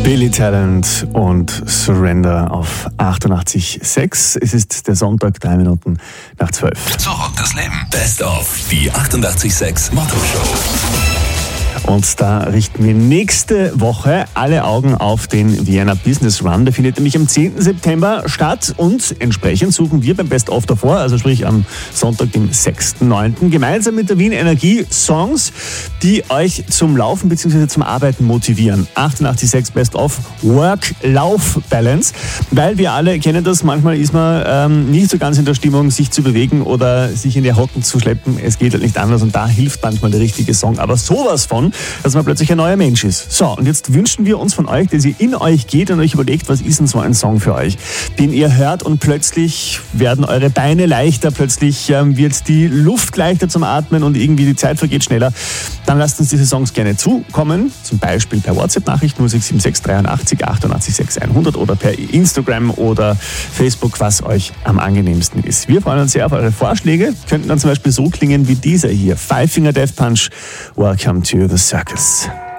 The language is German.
Billy Talent und Surrender auf 88,6. Es ist der Sonntag, 3 Minuten nach 12. Zurück das Leben. Best of die 88,6 Motto-Show. Und da richten wir nächste Woche alle Augen auf den Vienna Business Run. Der findet nämlich am 10. September statt und entsprechend suchen wir beim Best of davor, also sprich am Sonntag, dem 6.9., gemeinsam mit der Wien Energie Songs, die euch zum Laufen bzw. zum Arbeiten motivieren. 88,6 Best of Work-Lauf-Balance, weil wir alle kennen das, manchmal ist man nicht so ganz in der Stimmung, sich zu bewegen oder sich in die Hocken zu schleppen. Es geht halt nicht anders und da hilft manchmal der richtige Song, aber sowas von, dass man plötzlich ein neuer Mensch ist. So, und jetzt wünschen wir uns von euch, dass ihr in euch geht und euch überlegt, was ist denn so ein Song für euch, den ihr hört und plötzlich werden eure Beine leichter, plötzlich wird die Luft leichter zum Atmen und irgendwie die Zeit vergeht schneller. Dann lasst uns diese Songs gerne zukommen, zum Beispiel per WhatsApp-Nachricht 0676 83 88 6 100 oder per Instagram oder Facebook, was euch am angenehmsten ist. Wir freuen uns sehr auf eure Vorschläge, könnten dann zum Beispiel so klingen wie dieser hier. Five Finger Death Punch, Welcome to the Circus.